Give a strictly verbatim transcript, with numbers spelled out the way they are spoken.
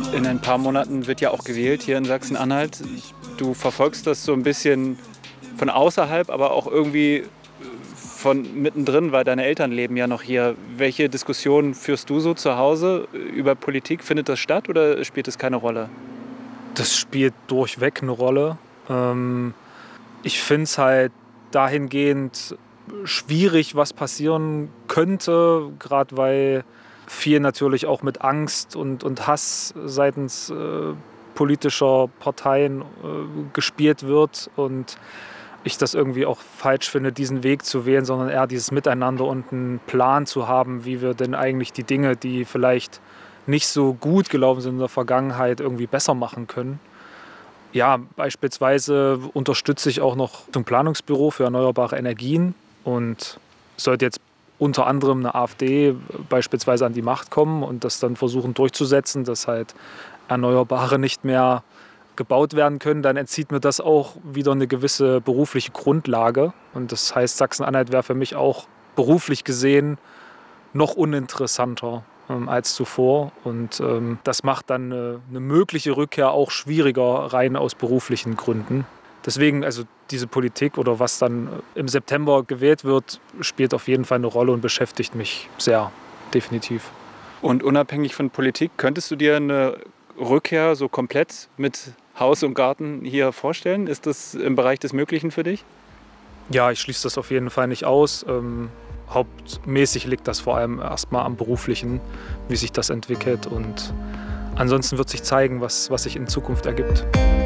In ein paar Monaten wird ja auch gewählt hier in Sachsen-Anhalt. Du verfolgst das so ein bisschen von außerhalb, aber auch irgendwie von mittendrin, weil deine Eltern leben ja noch hier. Welche Diskussionen führst du so zu Hause über Politik? Findet das statt oder spielt es keine Rolle? Das spielt durchweg eine Rolle. Ähm, ich finde es halt dahingehend schwierig, was passieren könnte, gerade weil viel natürlich auch mit Angst und, und Hass seitens äh, politischer Parteien äh, gespielt wird und ich das irgendwie auch falsch finde, diesen Weg zu wählen, sondern eher dieses Miteinander und einen Plan zu haben, wie wir denn eigentlich die Dinge, die vielleicht nicht so gut gelaufen sind in der Vergangenheit, irgendwie besser machen können. Ja, beispielsweise unterstütze ich auch noch zum Planungsbüro für erneuerbare Energien und sollte jetzt unter anderem eine AfD beispielsweise an die Macht kommen und das dann versuchen durchzusetzen, dass halt Erneuerbare nicht mehr gebaut werden können, dann entzieht mir das auch wieder eine gewisse berufliche Grundlage. Und das heißt, Sachsen-Anhalt wäre für mich auch beruflich gesehen noch uninteressanter ähm, als zuvor. Und ähm, das macht dann eine, eine mögliche Rückkehr auch schwieriger, rein aus beruflichen Gründen. Deswegen, also diese Politik oder was dann im September gewählt wird, spielt auf jeden Fall eine Rolle und beschäftigt mich sehr, definitiv. Und unabhängig von Politik, könntest du dir eine Rückkehr so komplett mit Haus und Garten hier vorstellen? Ist das im Bereich des Möglichen für dich? Ja, ich schließe das auf jeden Fall nicht aus. Ähm, hauptmäßig liegt das vor allem erstmal am Beruflichen, wie sich das entwickelt. Und ansonsten wird sich zeigen, was, was sich in Zukunft ergibt.